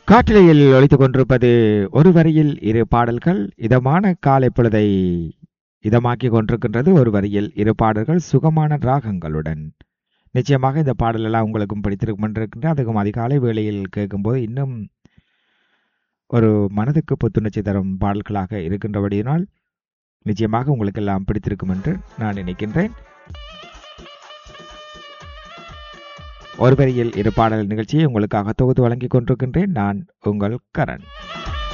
காற்றலையில் ஒலித்துக் கொண்டிருப்பது ஒரு வரியில் இரு பாடல்கள். இதமான காலை பொழுதை இதமாக்கி கொண்டிருக்கின்றது. ஒரு வரியில் இரு பாடல்கள் சுகமான ராகங்களுடன். நிச்சயமாக இந்த பாடலெல்லாம் உங்களுக்கும் பிடித்திருக்கும் என்றிருக்கின்ற, அதுக்கும் அதிகாலை வேளையில் கேட்கும்போது இன்னும் ஒரு மனதுக்கு புத்துணர்ச்சி தரும் பாடல்களாக இருக்கின்றபடியினால் நிச்சயமாக உங்களுக்கு எல்லாம் பிடித்திருக்கும் என்று நான் நினைக்கின்றேன். ஒரு வரியில் இரு பாடல் நிகழ்ச்சியை உங்களுக்காக தொகுத்து வழங்கிக் கொண்டிருக்கின்றேன். நான் உங்கள் கரண்.